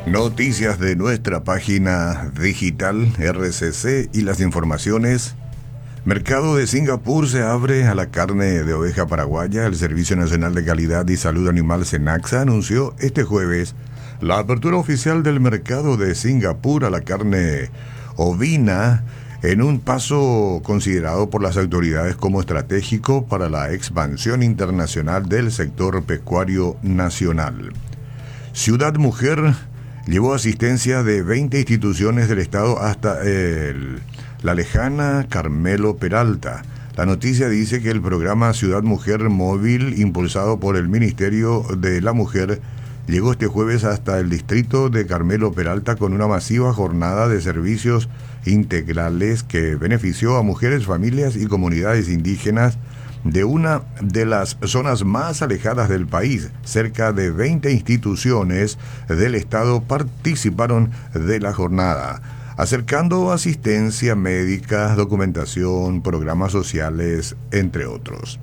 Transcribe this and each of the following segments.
Noticias de nuestra página digital RCC y las informaciones. Mercado de Singapur se abre a la carne de oveja paraguaya. El Servicio Nacional de Calidad y Salud Animal SENACSA anunció este jueves la apertura oficial del mercado de Singapur a la carne ovina, en un paso considerado por las autoridades como estratégico para la expansión internacional del sector pecuario nacional. Ciudad Mujer llevó asistencia de 20 instituciones del Estado hasta la lejana Carmelo Peralta. La noticia dice que el programa Ciudad Mujer Móvil, impulsado por el Ministerio de la Mujer, llegó este jueves hasta el distrito de Carmelo Peralta con una masiva jornada de servicios integrales que benefició a mujeres, familias y comunidades indígenas de una de las zonas más alejadas del país. Cerca de 20 instituciones del Estado participaron de la jornada, acercando asistencia médica, documentación, programas sociales, entre otros.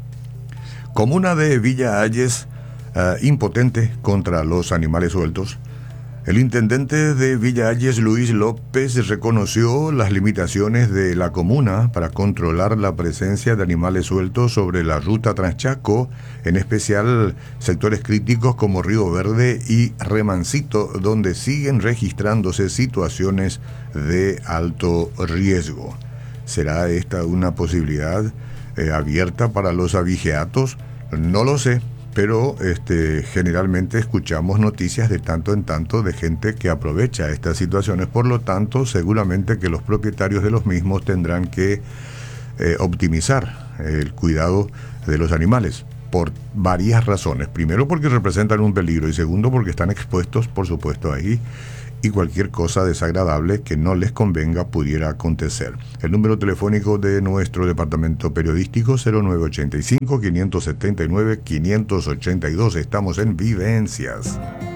Comuna de Villa Hayes, impotente contra los animales sueltos. El intendente de Villa Hayes, Luis López, reconoció las limitaciones de la comuna para controlar la presencia de animales sueltos sobre la ruta Transchaco, en especial sectores críticos como Río Verde y Remancito, donde siguen registrándose situaciones de alto riesgo. ¿Será esta una posibilidad abierta para los abigeatos? No lo sé. Pero generalmente escuchamos noticias de tanto en tanto de gente que aprovecha estas situaciones. Por lo tanto, seguramente que los propietarios de los mismos tendrán que optimizar el cuidado de los animales por varias razones. Primero, porque representan un peligro, y segundo, porque están expuestos, por supuesto, ahí, y cualquier cosa desagradable que no les convenga pudiera acontecer. El número telefónico de nuestro departamento periodístico, 0985-579-582. Estamos en Vivencias.